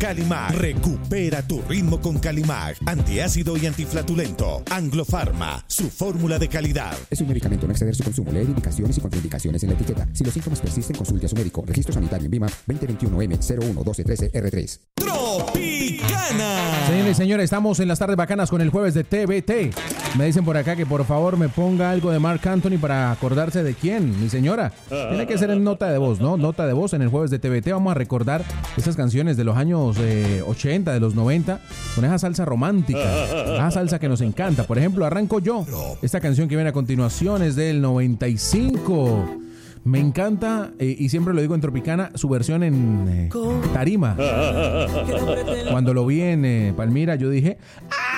Calimag. Recupera tu ritmo con Calimag. Antiácido y antiflatulento. Anglo-Pharma, su fórmula de calidad. Es un medicamento, no exceder su consumo. Leer indicaciones y contraindicaciones en la etiqueta. Si los síntomas persisten, consulte a su médico. Registro sanitario en VIMA 2021-M011213-R3. Tropicana. Señores y señores, estamos en las tardes bacanas con el jueves de TBT. Me dicen por acá que por favor me ponga algo de Marc Anthony para acordarse de quién, mi señora. Tiene que ser en nota de voz, ¿no? Nota de voz en el jueves de TBT. Vamos a recordar esas canciones de los años 80, de los 90, con esa salsa romántica, esa salsa que nos encanta. Por ejemplo, arranco yo. Esta canción que viene a continuación es del 95. Me encanta, y siempre lo digo en Tropicana, su versión en tarima. Cuando lo vi en Palmira, yo dije...